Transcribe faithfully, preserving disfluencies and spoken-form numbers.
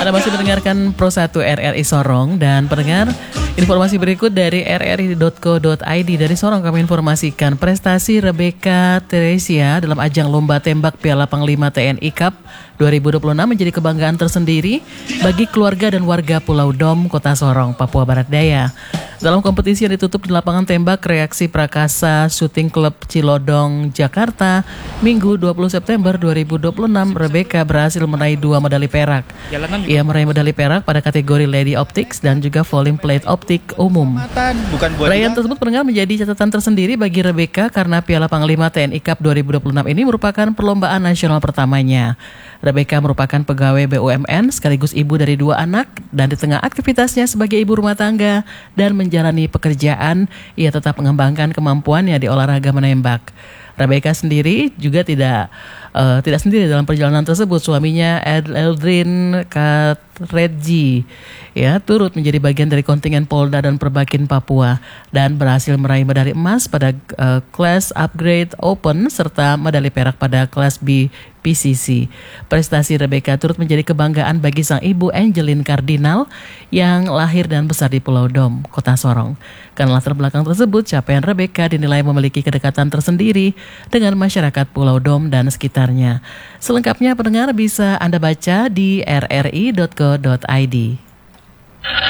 Anda masih mendengarkan Pro satu R R I Sorong. Dan pendengar, informasi berikut dari r r i dot co dot i d. Dari Sorong kami informasikan prestasi Rebecca Teresia dalam ajang lomba tembak Piala Panglima T N I Cup dua ribu dua puluh enam menjadi kebanggaan tersendiri bagi keluarga dan warga Pulau Dom, Kota Sorong, Papua Barat Daya. Dalam kompetisi yang ditutup di lapangan tembak Reaksi Prakasa Shooting Club Cilodong, Jakarta, Minggu dua puluh September dua ribu dua puluh enam, Rebecca berhasil meraih dua medali perak. Ia meraih medali perak pada kategori Lady Optics dan juga Falling Plate Optik umum. Raihan tersebut pendengar menjadi catatan tersendiri bagi Rebecca karena Piala Panglima T N I Cup dua ribu dua puluh enam ini merupakan perlombaan nasional pertamanya. Rebecca merupakan pegawai B U M N sekaligus ibu dari dua anak, dan di tengah aktivitasnya sebagai ibu rumah tangga dan menjalani pekerjaan, ia tetap mengembangkan kemampuannya di olahraga menembak. Rebecca sendiri juga tidak uh, tidak sendiri dalam perjalanan tersebut. Suaminya Ed Eldrin Katredji ya turut menjadi bagian dari kontingen Polda dan Perbakin Papua dan berhasil meraih medali emas pada uh, kelas upgrade open serta medali perak pada kelas B P C C. Prestasi Rebecca turut menjadi kebanggaan bagi sang ibu Angeline Kardinal yang lahir dan besar di Pulau Dom, Kota Sorong. Karena latar belakang tersebut, capaian Rebecca dinilai memiliki kedekatan tersendiri dengan masyarakat Pulau Dom dan sekitarnya. Selengkapnya pendengar bisa Anda baca di r r i dot co dot i d.